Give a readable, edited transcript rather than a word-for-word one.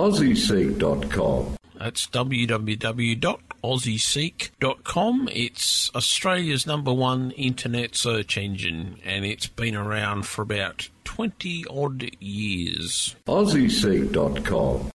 AussieSeek.com. That's www.aussieseek.com. It's Australia's #1 internet search engine, and it's been around for about 20-odd years. AussieSeek.com.